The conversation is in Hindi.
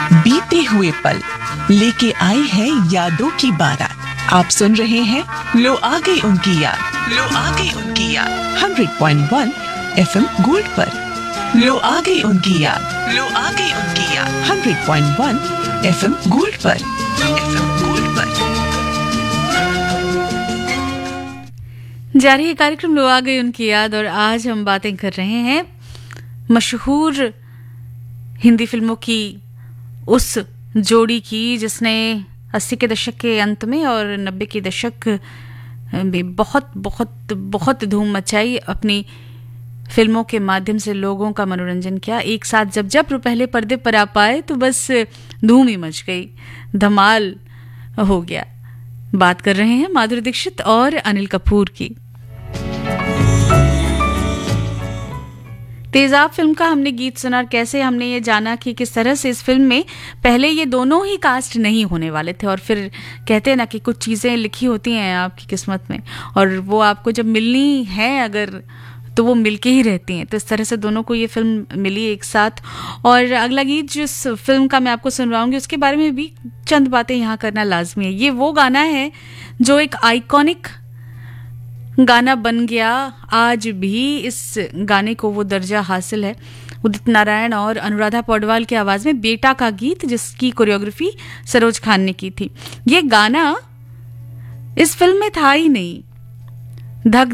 बीते हुए पल लेके आए हैं यादों की बारात। आप सुन रहे हैं लो आ गई उनकी याद, लो आ गई उनकी याद 100.1 FM गोल्ड पर। लो आ गई उनकी याद, लो आ गई उनकी याद 100.1 FM गोल्ड पर, FM गोल्ड पर। जारी है कार्यक्रम लो आ गई उनकी याद और आज हम बातें कर रहे हैं मशहूर हिंदी फिल्मों की उस जोड़ी की जिसने 80 के दशक के अंत में और 90 के दशक में बहुत बहुत बहुत धूम मचाई, अपनी फिल्मों के माध्यम से लोगों का मनोरंजन किया। एक साथ जब पहले पर्दे पर आ पाए तो बस धूम ही मच गई, धमाल हो गया। बात कर रहे हैं माधुरी दीक्षित और अनिल कपूर की। तेजाब फिल्म का हमने गीत सुना और कैसे हमने ये जाना कि किस तरह से इस फिल्म में पहले ये दोनों ही कास्ट नहीं होने वाले थे और फिर कहते हैं ना कि कुछ चीज़ें लिखी होती हैं आपकी किस्मत में और वो आपको जब मिलनी है अगर तो वो मिलके ही रहती हैं। तो इस तरह से दोनों को ये फिल्म मिली एक साथ। और अगला गीत जिस फिल्म का मैं आपको सुनवाऊंगी उसके बारे में भी चंद बातें यहाँ करना लाजमी है। ये वो गाना है जो एक आइकॉनिक गाना बन गया, आज भी इस गाने को वो दर्जा हासिल है। उदित नारायण और अनुराधा पौडवाल की आवाज में बेटा का गीत जिसकी कोरियोग्राफी सरोज खान ने की थी। ये गाना इस फिल्म में था ही नहीं, धक